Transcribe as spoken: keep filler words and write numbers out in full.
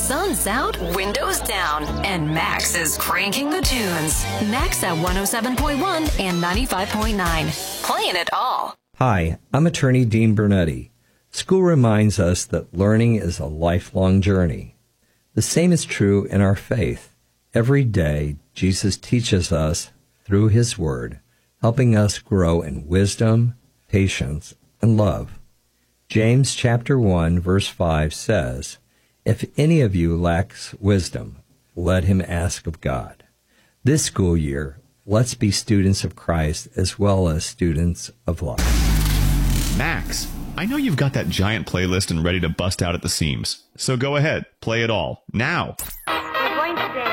sun's out, windows down, and Max is cranking the tunes. Max at one oh seven point one and ninety-five point nine. Playing it all. Hi, I'm attorney Dean Bernetti. School reminds us that learning is a lifelong journey. The same is true in our faith. Every day, Jesus teaches us through his word, helping us grow in wisdom, patience, and love. James chapter one, verse five says, "If any of you lacks wisdom, let him ask of God." This school year, let's be students of Christ as well as students of life. Max, I know you've got that giant playlist and ready to bust out at the seams. So go ahead, play it all, now. We're going to dance.